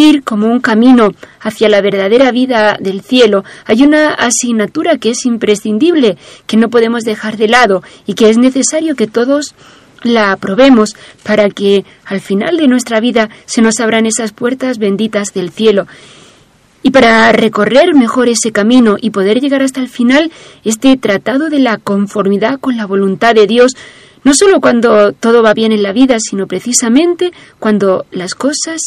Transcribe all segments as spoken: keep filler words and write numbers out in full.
vivir como un camino hacia la verdadera vida del cielo, hay una asignatura que es imprescindible, que no podemos dejar de lado y que es necesario que todos la aprobemos para que al final de nuestra vida se nos abran esas puertas benditas del cielo. Y para recorrer mejor ese camino y poder llegar hasta el final, este tratado de la conformidad con la voluntad de Dios, no solo cuando todo va bien en la vida, sino precisamente cuando las cosas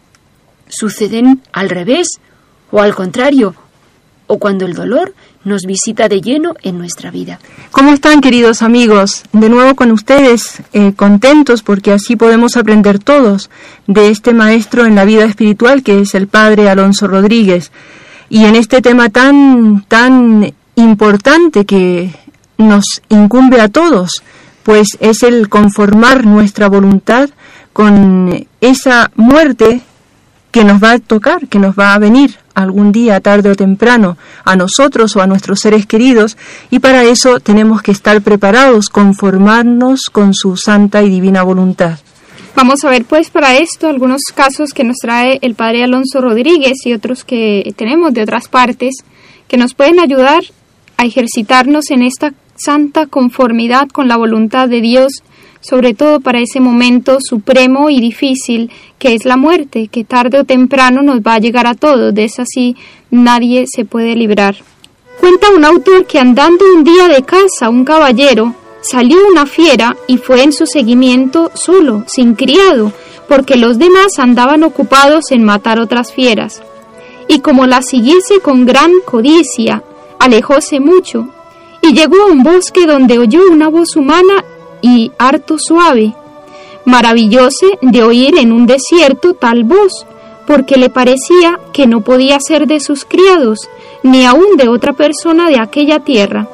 suceden al revés o al contrario, o cuando el dolor nos visita de lleno en nuestra vida. ¿Cómo están, queridos amigos? De nuevo con ustedes, eh, contentos porque así podemos aprender todos de este maestro en la vida espiritual que es el Padre Alonso Rodríguez. Y en este tema tan, tan importante que nos incumbe a todos, pues es el conformar nuestra voluntad con esa muerte que nos va a tocar, que nos va a venir algún día, tarde o temprano, a nosotros o a nuestros seres queridos, y para eso tenemos que estar preparados, conformarnos con su santa y divina voluntad. Vamos a ver pues para esto algunos casos que nos trae el Padre Alonso Rodríguez y otros que tenemos de otras partes, que nos pueden ayudar a ejercitarnos en esta santa conformidad con la voluntad de Dios, sobre todo para ese momento supremo y difícil que es la muerte, que tarde o temprano nos va a llegar a todos, de esa sí nadie se puede librar. Cuenta un autor que andando un día de caza un caballero, salió una fiera y fue en su seguimiento solo, sin criado, porque los demás andaban ocupados en matar otras fieras. Y como la siguiese con gran codicia, alejóse mucho, y llegó a un bosque donde oyó una voz humana y harto suave. Maravillóse de oír en un desierto tal voz, porque le parecía que no podía ser de sus criados, ni aun de otra persona de aquella tierra.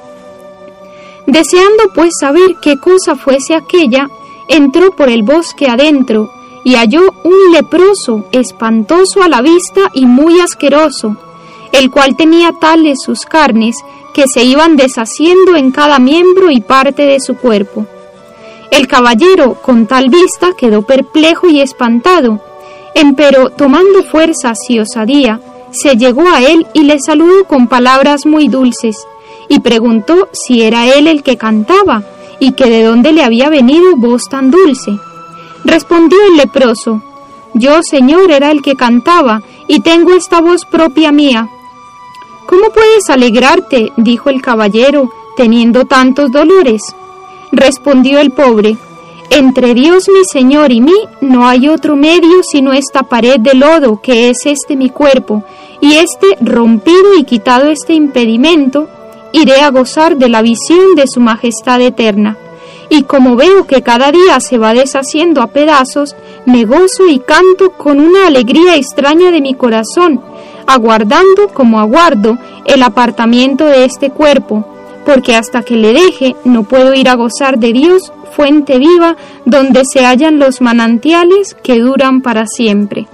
Deseando pues saber qué cosa fuese aquella, entró por el bosque adentro, y halló un leproso, espantoso a la vista y muy asqueroso, el cual tenía tales sus carnes, que se iban deshaciendo en cada miembro y parte de su cuerpo. El caballero, con tal vista, quedó perplejo y espantado, empero, tomando fuerzas y osadía, se llegó a él y le saludó con palabras muy dulces, y preguntó si era él el que cantaba, y que de dónde le había venido voz tan dulce. Respondió el leproso: yo, señor, era el que cantaba, y tengo esta voz propia mía. ¿Cómo puedes alegrarte?, dijo el caballero, teniendo tantos dolores. Respondió el pobre: entre Dios mi Señor y mí no hay otro medio sino esta pared de lodo que es este mi cuerpo, y este rompido y quitado este impedimento, iré a gozar de la visión de su majestad eterna. Y como veo que cada día se va deshaciendo a pedazos, me gozo y canto con una alegría extraña de mi corazón, aguardando como aguardo el apartamiento de este cuerpo, porque hasta que le deje no puedo ir a gozar de Dios, fuente viva, donde se hallan los manantiales que duran para siempre.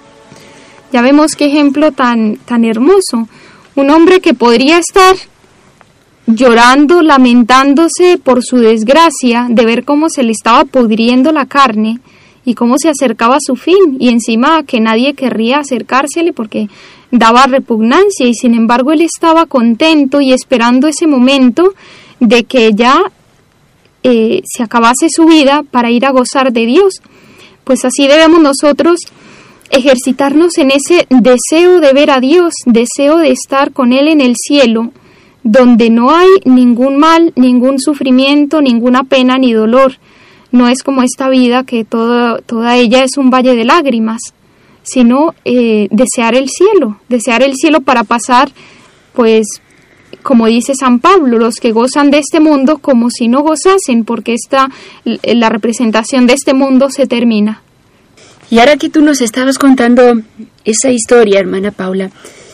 Ya vemos qué ejemplo tan, tan hermoso. Un hombre que podría estar llorando, lamentándose por su desgracia, de ver cómo se le estaba pudriendo la carne y cómo se acercaba a su fin, y encima que nadie querría acercársele porque daba repugnancia, y sin embargo él estaba contento y esperando ese momento de que ya eh, se acabase su vida para ir a gozar de Dios. Pues así debemos nosotros ejercitarnos en ese deseo de ver a Dios, deseo de estar con Él en el cielo, donde no hay ningún mal, ningún sufrimiento, ninguna pena ni dolor. No es como esta vida que todo, toda ella es un valle de lágrimas, sino eh, desear el cielo, desear el cielo para pasar, pues, como dice San Pablo, los que gozan de este mundo como si no gozasen, porque esta, la representación de este mundo se termina. Y ahora que tú nos estabas contando esa historia, hermana Paula,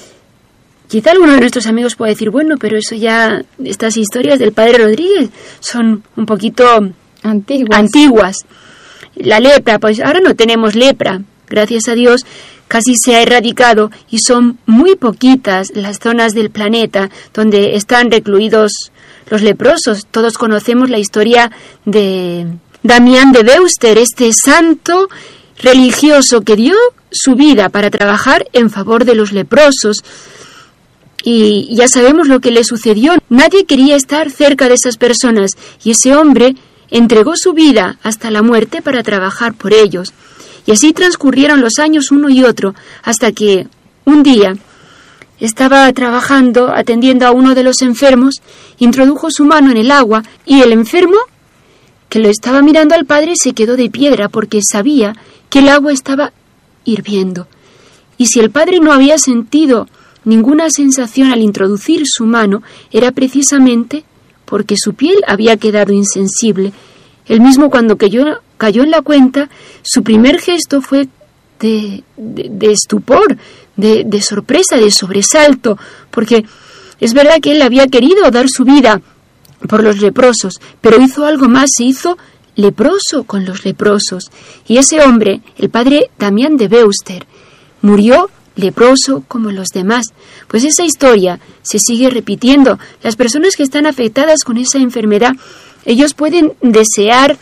quizá alguno de nuestros amigos puede decir, bueno, pero eso ya, estas historias del Padre Rodríguez son un poquito antiguas. antiguas. La lepra, pues ahora no tenemos lepra. Gracias a Dios, casi se ha erradicado y son muy poquitas las zonas del planeta donde están recluidos los leprosos. Todos conocemos la historia de Damián de Beuster, este santo religioso que dio su vida para trabajar en favor de los leprosos. Y ya sabemos lo que le sucedió. Nadie quería estar cerca de esas personas y ese hombre entregó su vida hasta la muerte para trabajar por ellos. Y así transcurrieron los años uno y otro hasta que un día estaba trabajando atendiendo a uno de los enfermos, introdujo su mano en el agua y el enfermo, que lo estaba mirando al padre, se quedó de piedra porque sabía que el agua estaba hirviendo. Y si el padre no había sentido ninguna sensación al introducir su mano, era precisamente porque su piel había quedado insensible. Él mismo, cuando cayó, cayó en la cuenta, su primer gesto fue de, de, de estupor, de, de sorpresa, de sobresalto, porque es verdad que él había querido dar su vida por los leprosos, pero hizo algo más, se hizo leproso con los leprosos. Y ese hombre, el padre Damián de Beuster, murió leproso como los demás. Pues esa historia se sigue repitiendo. Las personas que están afectadas con esa enfermedad, ellos pueden desear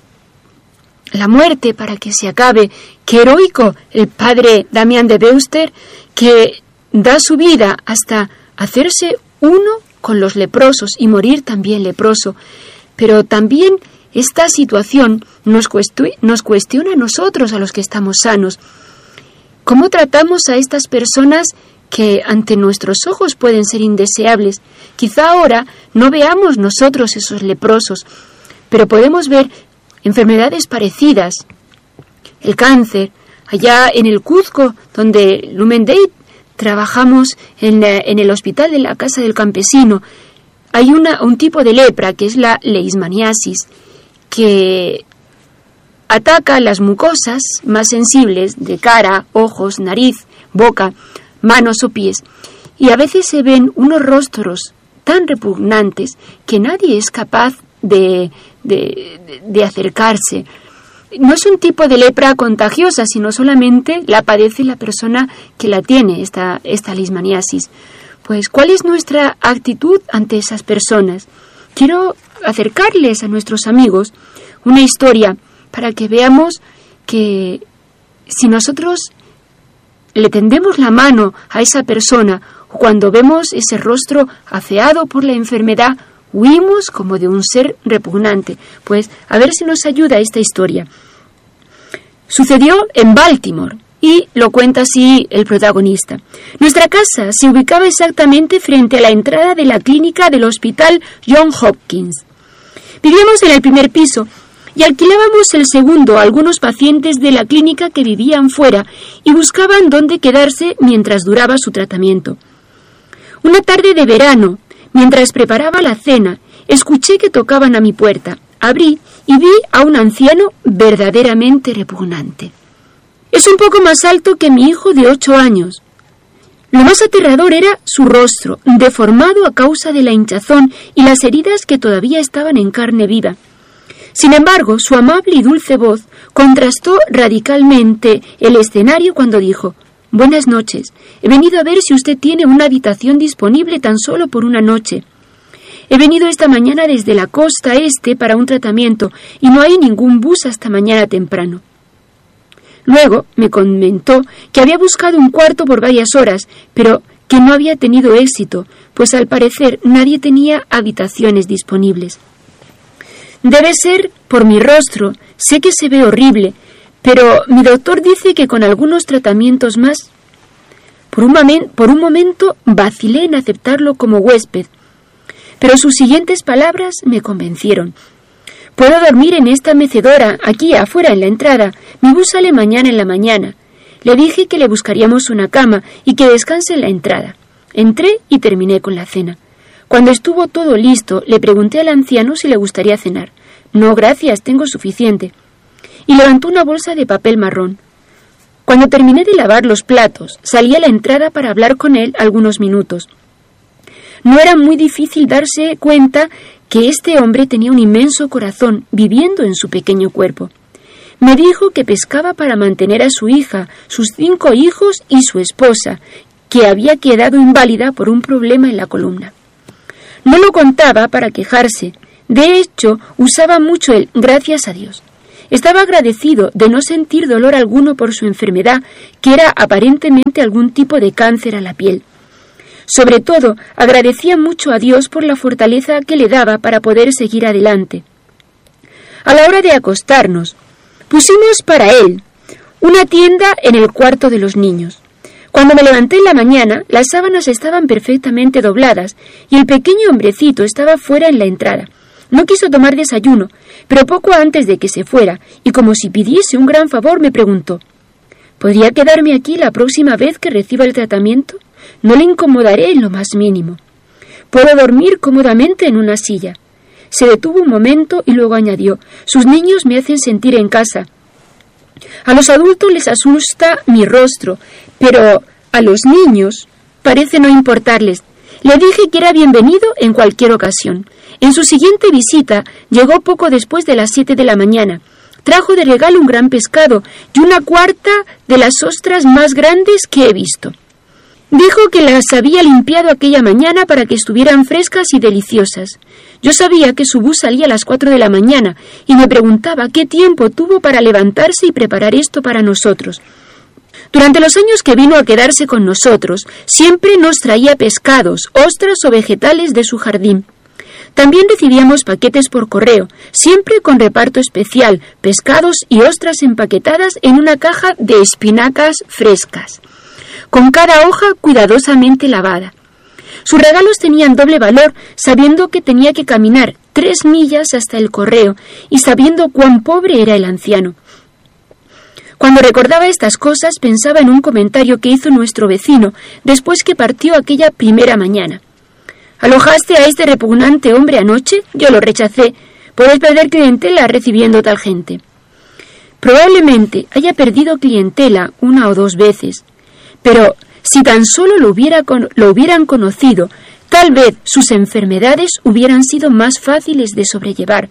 la muerte para que se acabe. Qué heroico el padre Damián de Beuster, que da su vida hasta hacerse uno con los leprosos y morir también leproso. Pero también esta situación nos, cuestiona, nos cuestiona a nosotros, a los que estamos sanos. ¿Cómo tratamos a estas personas que ante nuestros ojos pueden ser indeseables? Quizá ahora no veamos nosotros esos leprosos, pero podemos ver enfermedades parecidas. El cáncer, allá en el Cuzco, donde Lumen Dei trabajamos en, en el hospital de la Casa del Campesino, hay una, un tipo de lepra que es la leishmaniasis, que ataca las mucosas más sensibles de cara, ojos, nariz, boca, manos o pies, y a veces se ven unos rostros tan repugnantes que nadie es capaz de, de, de acercarse. No es un tipo de lepra contagiosa, sino solamente la padece la persona que la tiene, esta, esta leishmaniasis. Pues, ¿cuál es nuestra actitud ante esas personas? Quiero acercarles a nuestros amigos una historia para que veamos que si nosotros le tendemos la mano a esa persona o cuando vemos ese rostro afeado por la enfermedad, huimos como de un ser repugnante. Pues a ver si nos ayuda esta historia. Sucedió en Baltimore y lo cuenta así el protagonista. Nuestra casa se ubicaba exactamente frente a la entrada de la clínica del hospital John Hopkins. Vivíamos en el primer piso y alquilábamos el segundo a algunos pacientes de la clínica que vivían fuera y buscaban dónde quedarse mientras duraba su tratamiento. Una tarde de verano, mientras preparaba la cena, escuché que tocaban a mi puerta. Abrí y vi a un anciano verdaderamente repugnante. Es un poco más alto que mi hijo de ocho años. Lo más aterrador era su rostro, deformado a causa de la hinchazón y las heridas que todavía estaban en carne viva. Sin embargo, su amable y dulce voz contrastó radicalmente el escenario cuando dijo: «Buenas noches. He venido a ver si usted tiene una habitación disponible tan solo por una noche. He venido esta mañana desde la costa este para un tratamiento y no hay ningún bus hasta mañana temprano». Luego me comentó que había buscado un cuarto por varias horas, pero que no había tenido éxito, pues al parecer nadie tenía habitaciones disponibles. Debe ser por mi rostro, sé que se ve horrible, pero mi doctor dice que con algunos tratamientos más. Por un, momen- por un momento vacilé en aceptarlo como huésped, pero sus siguientes palabras me convencieron. Puedo dormir en esta mecedora, aquí afuera en la entrada. Mi bus sale mañana en la mañana. Le dije que le buscaríamos una cama y que descanse en la entrada. Entré y terminé con la cena. Cuando estuvo todo listo, le pregunté al anciano si le gustaría cenar. No, gracias, tengo suficiente. Y levantó una bolsa de papel marrón. Cuando terminé de lavar los platos, salí a la entrada para hablar con él algunos minutos. No era muy difícil darse cuenta que este hombre tenía un inmenso corazón viviendo en su pequeño cuerpo. Me dijo que pescaba para mantener a su hija, sus cinco hijos y su esposa, que había quedado inválida por un problema en la columna. No lo contaba para quejarse. De hecho, usaba mucho el gracias a Dios. Estaba agradecido de no sentir dolor alguno por su enfermedad, que era aparentemente algún tipo de cáncer a la piel. Sobre todo, agradecía mucho a Dios por la fortaleza que le daba para poder seguir adelante. A la hora de acostarnos, pusimos para él una tienda en el cuarto de los niños. Cuando me levanté en la mañana, las sábanas estaban perfectamente dobladas y el pequeño hombrecito estaba fuera en la entrada. No quiso tomar desayuno, pero poco antes de que se fuera, y como si pidiese un gran favor, me preguntó: ¿podría quedarme aquí la próxima vez que reciba el tratamiento? No le incomodaré en lo más mínimo. Puedo dormir cómodamente en una silla. Se detuvo un momento y luego añadió: sus niños me hacen sentir en casa. A los adultos les asusta mi rostro, pero a los niños parece no importarles. Le dije que era bienvenido en cualquier ocasión. En su siguiente visita llegó poco después de las siete de la mañana. Trajo de regalo un gran pescado y una cuarta de las ostras más grandes que he visto. Dijo que las había limpiado aquella mañana para que estuvieran frescas y deliciosas. Yo sabía que su bus salía a las cuatro de la mañana y me preguntaba qué tiempo tuvo para levantarse y preparar esto para nosotros. Durante los años que vino a quedarse con nosotros, siempre nos traía pescados, ostras o vegetales de su jardín. También recibíamos paquetes por correo, siempre con reparto especial, pescados y ostras empaquetadas en una caja de espinacas frescas, con cada hoja cuidadosamente lavada. Sus regalos tenían doble valor, sabiendo que tenía que caminar tres millas hasta el correo y sabiendo cuán pobre era el anciano. Cuando recordaba estas cosas, pensaba en un comentario que hizo nuestro vecino después que partió aquella primera mañana. ¿Alojaste a este repugnante hombre anoche? Yo lo rechacé. Puedes perder clientela recibiendo tal gente. Probablemente haya perdido clientela una o dos veces, pero si tan solo lo, hubiera con- lo hubieran conocido, tal vez sus enfermedades hubieran sido más fáciles de sobrellevar.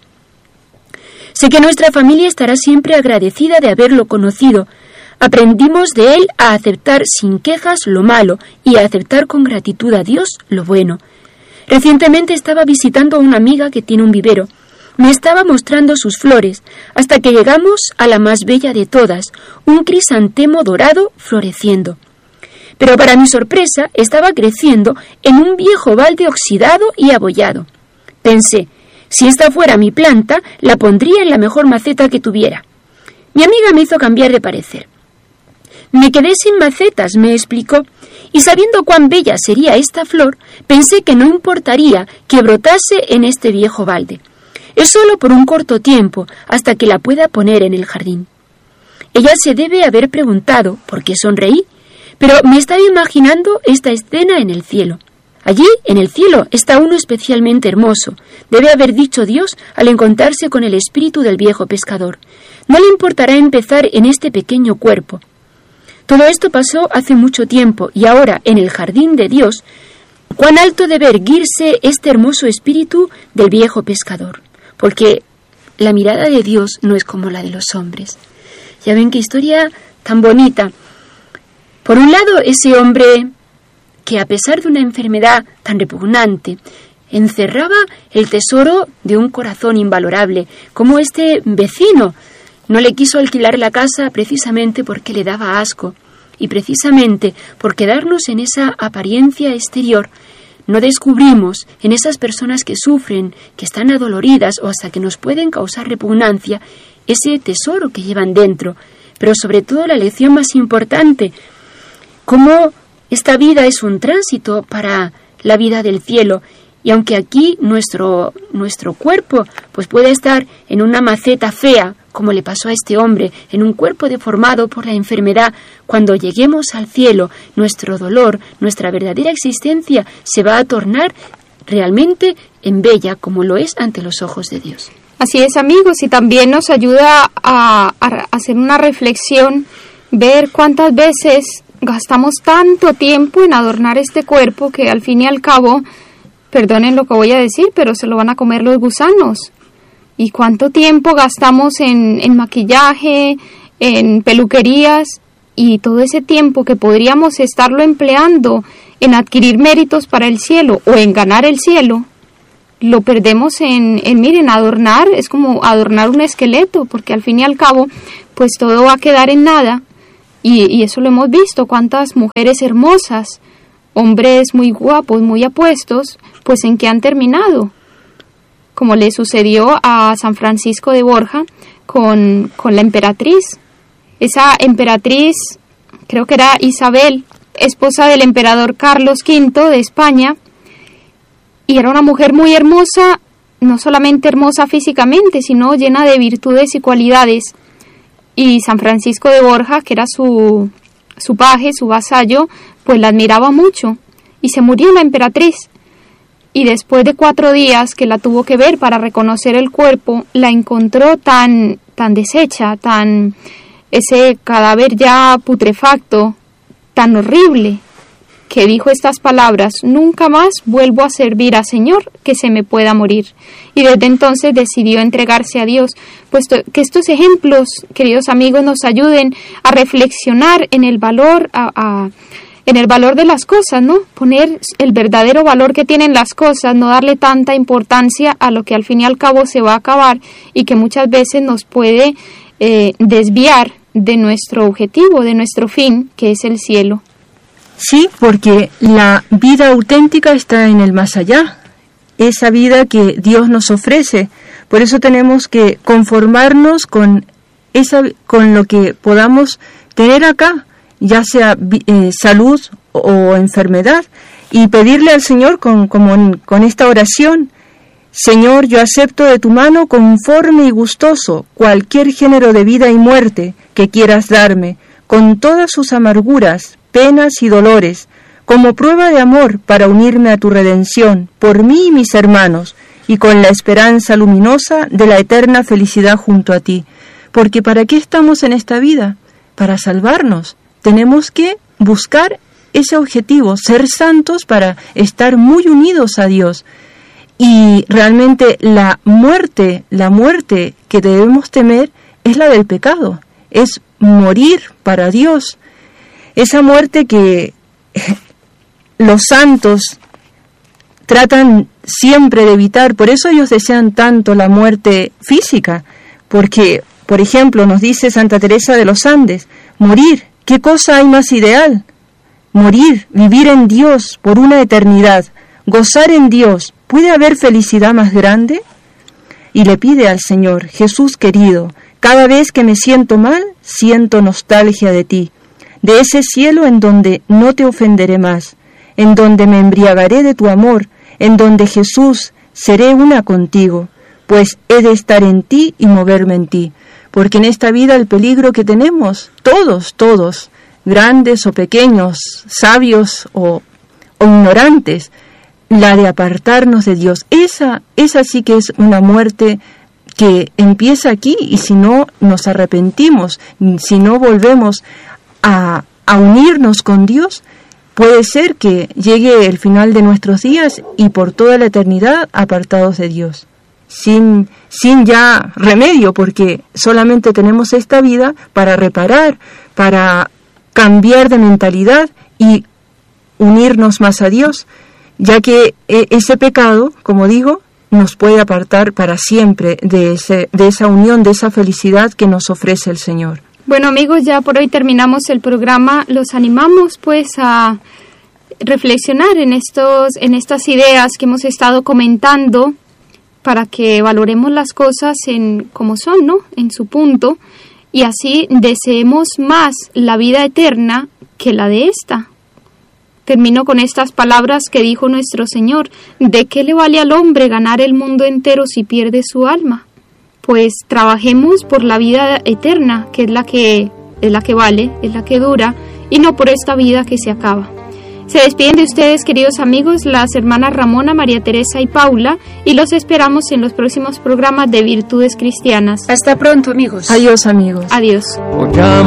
Sé que nuestra familia estará siempre agradecida de haberlo conocido. Aprendimos de él a aceptar sin quejas lo malo y a aceptar con gratitud a Dios lo bueno. Recientemente estaba visitando a una amiga que tiene un vivero. Me estaba mostrando sus flores, hasta que llegamos a la más bella de todas, un crisantemo dorado floreciendo. Pero para mi sorpresa estaba creciendo en un viejo balde oxidado y abollado. Pensé: si esta fuera mi planta, la pondría en la mejor maceta que tuviera. Mi amiga me hizo cambiar de parecer. Me quedé sin macetas, me explicó, y sabiendo cuán bella sería esta flor, pensé que no importaría que brotase en este viejo balde. Es solo por un corto tiempo, hasta que la pueda poner en el jardín. Ella se debe haber preguntado por qué sonreí, pero me estaba imaginando esta escena en el cielo. Allí, en el cielo, está uno especialmente hermoso, debe haber dicho Dios al encontrarse con el espíritu del viejo pescador. No le importará empezar en este pequeño cuerpo. Todo esto pasó hace mucho tiempo y ahora, en el jardín de Dios, cuán alto debe erguirse este hermoso espíritu del viejo pescador, porque la mirada de Dios no es como la de los hombres. Ya ven qué historia tan bonita. Por un lado, ese hombre que a pesar de una enfermedad tan repugnante, encerraba el tesoro de un corazón invalorable, como este vecino. No le quiso alquilar la casa precisamente porque le daba asco, y precisamente por quedarnos en esa apariencia exterior, no descubrimos en esas personas que sufren, que están adoloridas o hasta que nos pueden causar repugnancia, ese tesoro que llevan dentro. Pero sobre todo la lección más importante, cómo esta vida es un tránsito para la vida del cielo, y aunque aquí nuestro, nuestro cuerpo pues puede estar en una maceta fea, como le pasó a este hombre, en un cuerpo deformado por la enfermedad, cuando lleguemos al cielo, nuestro dolor, nuestra verdadera existencia se va a tornar realmente en bella, como lo es ante los ojos de Dios. Así es, amigos, y también nos ayuda a, a hacer una reflexión, ver cuántas veces gastamos tanto tiempo en adornar este cuerpo que al fin y al cabo, perdonen lo que voy a decir, pero se lo van a comer los gusanos. ¿Y cuánto tiempo gastamos en, en maquillaje, en peluquerías? Y todo ese tiempo que podríamos estarlo empleando en adquirir méritos para el cielo o en ganar el cielo, lo perdemos en, en, miren, adornar, es como adornar un esqueleto, porque al fin y al cabo, pues todo va a quedar en nada, y, y eso lo hemos visto, cuántas mujeres hermosas, hombres muy guapos, muy apuestos, pues en qué han terminado, como le sucedió a San Francisco de Borja con, con la emperatriz. Esa emperatriz, creo que era Isabel, esposa del emperador Carlos quinto de España, y era una mujer muy hermosa, no solamente hermosa físicamente, sino llena de virtudes y cualidades. Y San Francisco de Borja, que era su, su paje, su vasallo, pues la admiraba mucho. Y se murió la emperatriz. Y después de cuatro días que la tuvo que ver para reconocer el cuerpo, la encontró tan, tan deshecha, tan, ese cadáver ya putrefacto, tan horrible, que dijo estas palabras: nunca más vuelvo a servir a Señor que se me pueda morir. Y desde entonces decidió entregarse a Dios. Puesto que estos ejemplos, queridos amigos, nos ayuden a reflexionar en el valor, a, a, en el valor de las cosas, ¿no? Poner el verdadero valor que tienen las cosas, no darle tanta importancia a lo que al fin y al cabo se va a acabar y que muchas veces nos puede eh, desviar de nuestro objetivo, de nuestro fin, que es el cielo. Sí, porque la vida auténtica está en el más allá, esa vida que Dios nos ofrece. Por eso tenemos que conformarnos con esa, con lo que podamos tener acá, ya sea eh, salud o enfermedad, y pedirle al Señor con, con, con esta oración: Señor, yo acepto de tu mano conforme y gustoso cualquier género de vida y muerte que quieras darme, con todas sus amarguras, penas y dolores, como prueba de amor para unirme a tu redención, por mí y mis hermanos, y con la esperanza luminosa de la eterna felicidad junto a ti. Porque ¿para qué estamos en esta vida? Para salvarnos. Tenemos que buscar ese objetivo, ser santos para estar muy unidos a Dios. Y realmente la muerte, la muerte que debemos temer es la del pecado, es morir para Dios. Esa muerte que los santos tratan siempre de evitar, por eso ellos desean tanto la muerte física, porque, por ejemplo, nos dice Santa Teresa de los Andes, morir, ¿qué cosa hay más ideal? Morir, vivir en Dios por una eternidad, gozar en Dios, ¿puede haber felicidad más grande? Y le pide al Señor: Jesús querido, cada vez que me siento mal, siento nostalgia de ti, de ese cielo en donde no te ofenderé más, en donde me embriagaré de tu amor, en donde, Jesús, seré una contigo, pues he de estar en ti y moverme en ti. Porque en esta vida el peligro que tenemos, todos, todos, grandes o pequeños, sabios o, o ignorantes, la de apartarnos de Dios. Esa, esa sí que es una muerte que empieza aquí, y si no nos arrepentimos, si no volvemos a, a unirnos con Dios, puede ser que llegue el final de nuestros días y por toda la eternidad apartados de Dios, sin, sin ya remedio, porque solamente tenemos esta vida para reparar, para cambiar de mentalidad y unirnos más a Dios, ya que ese pecado, como digo, nos puede apartar para siempre de, ese, de esa unión, de esa felicidad que nos ofrece el Señor. Bueno, amigos, ya por hoy terminamos el programa. Los animamos pues a reflexionar en estos, en estas ideas que hemos estado comentando, para que valoremos las cosas en como son, ¿no? En su punto, y así deseemos más la vida eterna que la de esta. Termino con estas palabras que dijo nuestro Señor: ¿de qué le vale al hombre ganar el mundo entero si pierde su alma? Pues trabajemos por la vida eterna, que es la que, es la que vale, es la que dura, y no por esta vida que se acaba. Se despiden de ustedes, queridos amigos, las hermanas Ramona, María Teresa y Paula, y los esperamos en los próximos programas de Virtudes Cristianas. Hasta pronto, amigos. Adiós, amigos. Adiós.